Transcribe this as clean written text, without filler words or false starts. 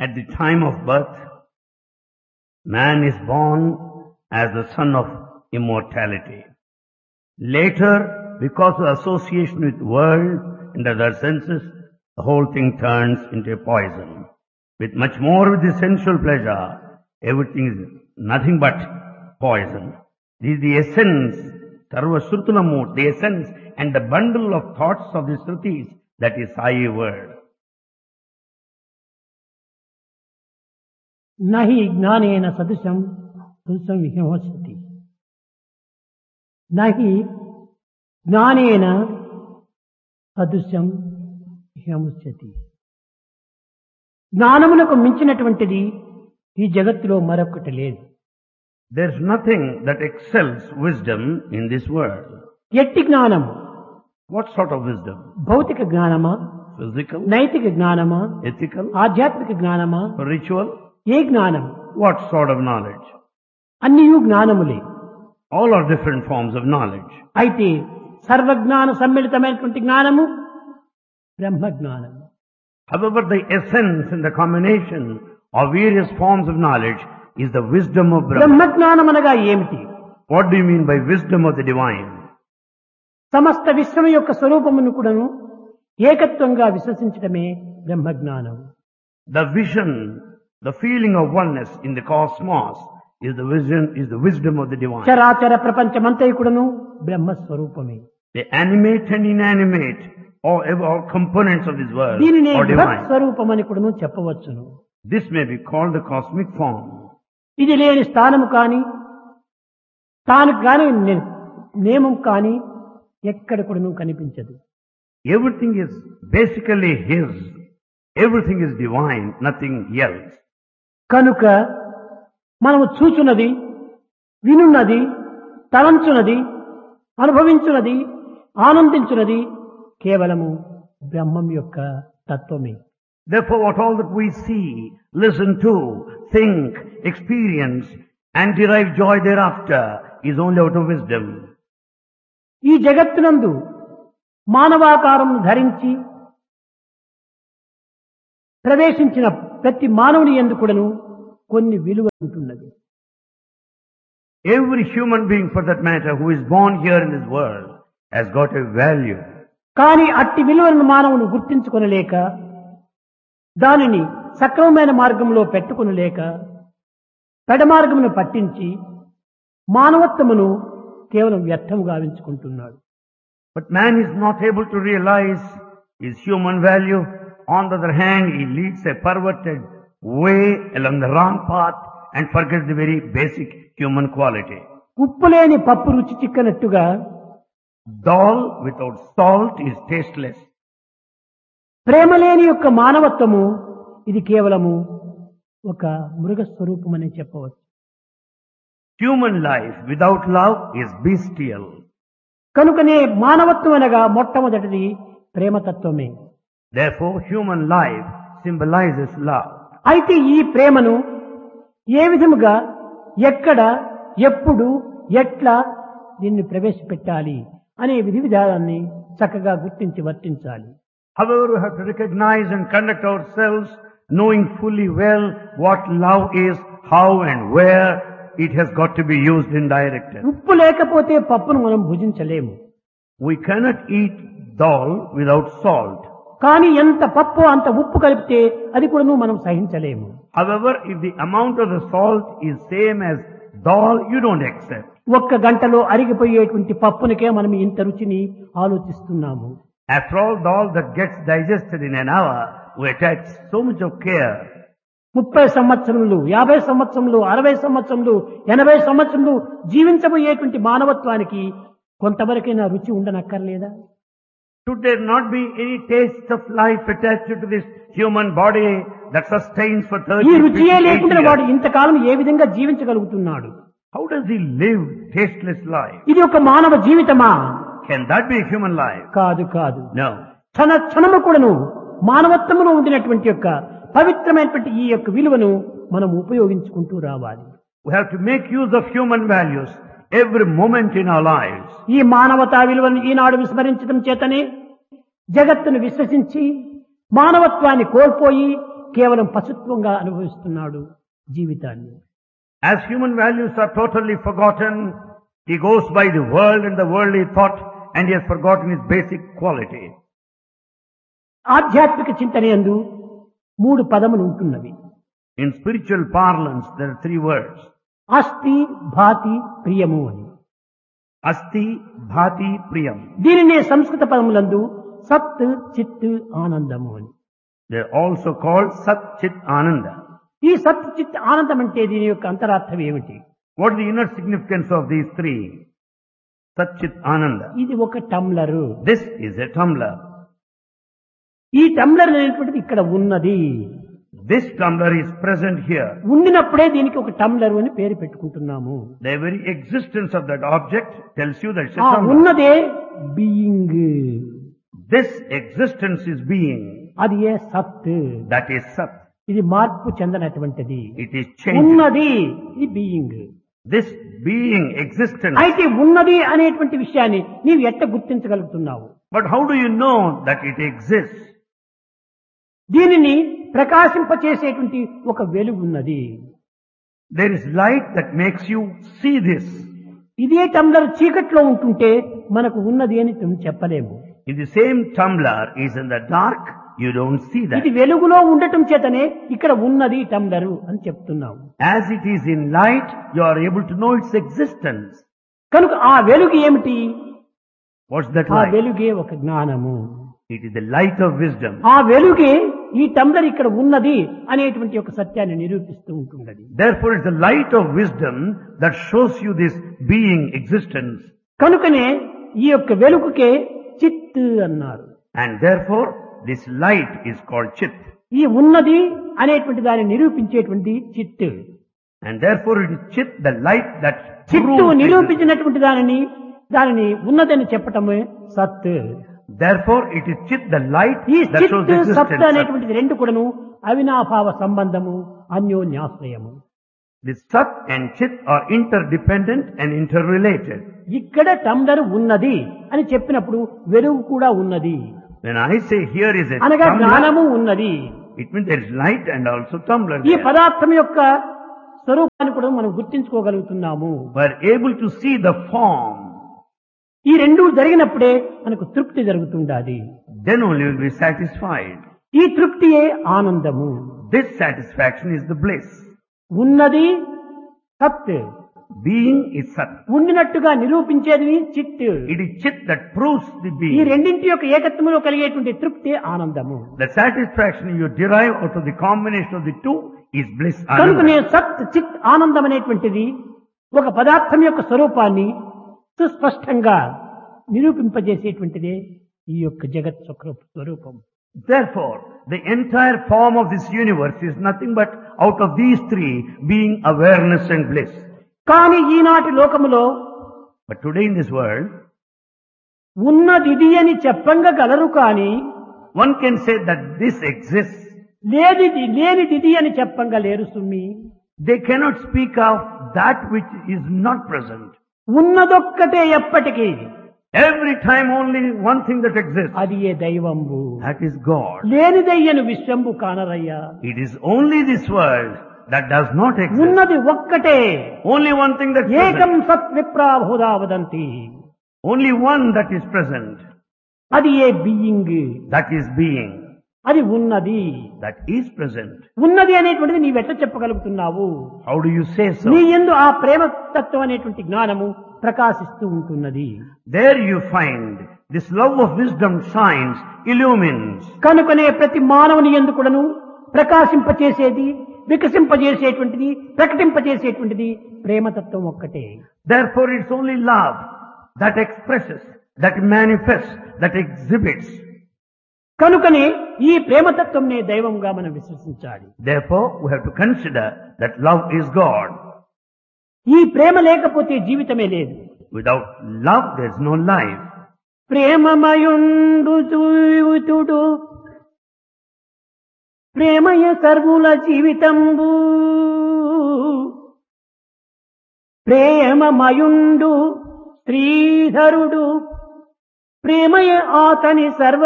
At the time of birth, man is born as the son of immortality. Later, because of association with world and other senses, the whole thing turns into a poison. With much more with the sensual pleasure, everything is nothing but poison. This is the essence, Sarva Shrutulamu, the essence and the bundle of thoughts of the Shrutis, that is Sai word. నహి జ్ఞానేన సదృశం పురుషం విహమస్తి. నహి జ్ఞానేన సదృశం విహమస్తి. జ్ఞానమునకు మించినటువంటిది ఈ జగత్తులో మరొకటి లేదు. There is nothing that excels wisdom in this world. ఎట్టి జ్ఞానము? What sort of wisdom? భౌతిక జ్ఞానమా, Physical, నైతిక జ్ఞానమా, ethical, ఆధ్యాత్మిక జ్ఞానమా, spiritual? ఏ జ్ఞానం? What sort of knowledge? అన్నియు జ్ఞానములే. All are different forms of knowledge. అయితే సర్వజ్ఞాన సమ్మిళితమైనటువంటి జ్ఞానము బ్రహ్మ జ్ఞానము. However, the essence and the combination of various forms of knowledge is the wisdom of Brahma. బ్రహ్మ జ్ఞానం అనగా ఏమిటి? What do you mean by wisdom of the divine? సమస్త విశ్వం యొక్క స్వరూపమును కూడాను ఏకత్వంగా విశ్వసించడమే బ్రహ్మ జ్ఞానం. The vision, the feeling of oneness in the cosmos is the wisdom of the divine. చరాచర ప్రపంచమంతయు కూడాను బ్రహ్మ స్వరూపమే. The animate and inanimate, all components of this world దీనినే are బృహత్ divine. స్వరూపమని కూడాను చెప్పవచ్చును. This may be called the cosmic form. ఇది లేని స్థానము కాని తాను కాని నియమం కాని ఎక్కడ కూడాను కనిపించదు. Everything is basically His. Everything is divine, nothing else. కనుక మనము చూచున్నది, వినున్నది, తలంచున్నది, అనుభవించున్నది, ఆనందించున్నది కేవలము బ్రహ్మం యొక్క తత్వమే. Therefore, what all that we see, listen to, think, experience, and derive joy thereafter is only out of wisdom. ఈ జగత్తునందు మానవాకారం ధరించి ప్రవేశించిన ప్రతి మానవుని యందు కూడాను కొన్ని విలువ ఉంటున్నది. Every human being, for that matter, who is born here in this world has got a value. కానీ అట్టి విలువలను మానవుని గుర్తించుకొనలేక దానిని సక్రమమైన మార్గంలో పెట్టుకొనలేక పెడమార్గమును పట్టించి మానవత్వమును కేవలం వ్యర్థము గావించుకుంటున్నాడు. But man is not able to realize his human value. On the other hand, he leads a perverted way along the wrong path and forgets the very basic human quality. ఉప్పు లేని పప్పు రుచి చిక్కనట్టుగా Dal without salt is tasteless. ప్రేమ లేని యొక్క మానవత్వము ఇది కేవలము ఒక మృగ స్వరూపమని చెప్పవచ్చు. Human life without love is bestial. కనుకనే మానవత్వం అనగా మొట్టమొదటిది ప్రేమతత్వమే. Therefore, human life symbolizes love. అయితే ఈ ప్రేమను ఏ విధముగా, ఎక్కడ, ఎప్పుడు, ఎట్లా దీన్ని ప్రవేశపెట్టాలి అనే విధి విధానాన్ని చక్కగా గుర్తించి వర్తించాలి. However, we have to recognize and conduct ourselves knowing fully well what love is, how and where it has got to be used and directed. ఉప్పు లేకపోతే పప్పును మనం భుజించలేము. We cannot eat dal without salt. కానీ ఎంత పప్పు అంత ఉప్పు కలిపితే అది కూడా మనం సహించలేము. However, if the amount of the salt is same as dal, you don't accept. ఒక్క గంటలో అరిగిపోయేటువంటి పప్పునికే మనం ఇంత రుచిని ఆలోచిస్తున్నాము. After all, dal that gets digested in an hour, we attach so much of care. 30 సంవత్సరములు, 50 సంవత్సరములు, 60 సంవత్సరములు, 80 సంవత్సరములు జీవించబోయేటువంటి మానవత్వానికి కొంతవరకైనా రుచి ఉండనక్కర్లేదా? Should there not be any taste of life attached to this human body that sustains for 30, ఈ 50, రుచియే లేకుండా 80 వాడు years? ఇంతకాలం ఏ విధంగా జీవించగలుగుతున్నాడు? How does he live tasteless life? ఇది ఒక మానవ జీవితమా? Can that be a human life? కాదు కాదు. No. క్షణము కూడాను మానవత్వములో ఉండినటువంటి యొక్క పవిత్రమైనటువంటి ఈ యొక్క విలువను మనం ఉపయోగించుకుంటూ రావాలి. We have to make use of human values every moment in our lives. ఈ మానవతా విలువను ఈనాడు విస్మరించడం చేతనే జగత్తును విశ్వసించి మానవత్వాన్ని కోల్పోయి కేవలం పశుత్వంగా అనుభవిస్తున్నాడు జీవితాన్ని. As human values are totally forgotten, he goes by the world and the worldly thought, and he has forgotten his basic quality. ఆధ్యాత్మిక చింతనయందు 3 పదములు ఉంటున్నవి. In spiritual parlance, there are 3 words. అస్థి, భాతి, ప్రియము అని. Asti, Bhati, Priyam. దీనినే సంస్కృత పదములందు సత్, చిత్, ఆనందము అని. They are also called Sat, Chit, Ananda. ఈ సత్, చిత్, ఆనందం అంటే దీని యొక్క అంతరార్థం ఏమిటి? What is the inner significance of these 3? Sat, Chit, Ananda. ఇది ఒక టంబ్లరు. This is a tumbler. ఈ టంబ్లర్ అనేటువంటిది ఇక్కడ ఉన్నది. This tumbler is present here. ఉండినప్పుడే దీనికి ఒక టంబ్లర్ అని పేరు పెట్టుకుంటున్నాము. The very existence of that object tells you that it's a ఆ tumbler. ఉన్నదే being. This existence is being. అది ఏ సత్. That is Sat. ఇది మార్పు చెందనటువంటిది. It is changing. ఉన్నది ఇది బీయింగ్. This being, existence. అయితే ఉన్నది అనేటువంటి విషయాన్ని నీవు ఎట్ట గుర్తించగలుగుతున్నావు? But how do you know that it exists? దీనిని ప్రకాశింపచేసేటువంటి ఒక వెలుగు ఉన్నది. There is light that makes you see this. ఇదే టంబ్లర్ చీకట్లో ఉంటుంటే మనకు ఉన్నది అని చెప్పలేము. If the same tumbler is in the dark, you don't see that. ఇది వెలుగులో ఉండటం చేతనే ఇక్కడ ఉన్నది టంబ్లరు అని చెప్తున్నాము. As it is in light, you are able to know its existence. కనుక ఆ వెలుగు ఏమిటి? What's that ఆ light? వెలుగే ఒక జ్ఞానము. It is the light of wisdom. ఆ వెలుగే ఈ టంబ్లర్ ఇక్కడ ఉన్నది అనేటువంటి ఒక సత్యాన్ని నిరూపిస్తూ ఉంటున్నది. Therefore, it's the light of wisdom that shows you this being, existence. కనుకనే ఈ యొక్క వెలుగుకే చిత్ అన్నారు. And therefore, this light is called Chit. ఈ ఉన్నది అనేటువంటి దాన్ని నిరూపించేటువంటి చిత్. And therefore, it is Chit, the light that చిత్తు proves existence. నిరూపించినటువంటి దానిని ఉన్నదని చెప్పటమే సత్. Therefore, it is Chit, the light ఈ that shows చిత్, existence. సత్ అనేటువంటిది రెండు కూడాను అవినాభావ సంబంధము, అన్యోన్యాశ్రయము. The Sat and Chit are interdependent and interrelated. ఇక్కడ టంబ్లర్ ఉన్నది అని చెప్పినప్పుడు వెలుగు కూడా ఉన్నది. When I say here is a అనగా tumbler, జ్ఞానము ఉన్నది. it means there is light and also tumbler ఈ there. పదార్థం యొక్క స్వరూపాన్ని కూడా మనం గుర్తించుకోగలుగుతున్నాము. We are able to see the form. ఈ రెండు జరిగినప్పుడే మనకు తృప్తి జరుగుతుండాలి. Then only we will be satisfied. ఈ తృప్తియే ఆనందము. This satisfaction is the bliss. ఉన్నది సత్, Being is Sat. ఉండినట్టుగా నిరూపించేది చిత్. It is Chit that proves the ఈ being. రెండింటి యొక్క ఏకత్వంలో కలిగేటువంటి తృప్తి ఆనందము. The satisfaction you derive out of the combination of the two is bliss. కనుకనే Ananda. సత్, చిత్, ఆనందం అనేటువంటిది ఒక పదార్థం యొక్క స్వరూపాన్ని సుస్పష్టంగా నిరూపింపజేసేటువంటిదే ఈ యొక్క జగత్ స్వరూపం. Therefore, the entire form of this universe is nothing but out of these 3 being awareness and bliss. కానీ ఈనాటి లోకములో But today in this world, ఉన్నదిది అని చెప్పంగలరు కానీ one can say that this exists. లేనిది అని చెప్పంగలేరు సుమ్మి. They cannot speak of that which is not present. ఉన్నదొక్కటే ఎప్పటికీ. Every time only one thing that exists. అది ఏ దైవంబు. That is God. లేనిదయ్యను విశ్వంబు కానరయ్యా. It is only this world that does not exist. ఉన్నది ఒక్కటే. Only one thing that is ఏకం present. సత్ విప్రాభూదా వదంతి. Only one that is present. అది ఏ being. That is being. అది ఉన్నది. That is present. ఉన్నది అనేటువంటిది నీవెట్లా చెప్పగలుగుతున్నావు? How do you say so? నీ యందు ఆ ప్రేమ తత్వం అనేటువంటి జ్ఞానము ప్రకాశిస్తూ ఉంటున్నది. There you find this love of wisdom shines, illumines. కనుకనే ప్రతి మానవుని యందు కూడాను ప్రకాశింపచేసేది, వికసింపజేసేటువంటిది, ప్రకటింపజేసేటువంటిది ప్రేమతత్వం ఒక్కటే. Therefore it's only love that expresses, that manifests, that exhibits. కనుకనే ఈ ప్రేమతత్వంనే దైవంగా మనం విశ్వసించాలి. Therefore we have to consider that love is God. ఈ ప్రేమ లేకపోతే జీవితమే లేదు. Without love there is no life. ప్రేమమయుండు జీవితుడు ప్రేమయ సర్వుల జీవితంబు. ప్రేమమయుండు శ్రీధరుడు ప్రేమయ ఆతని సర్వ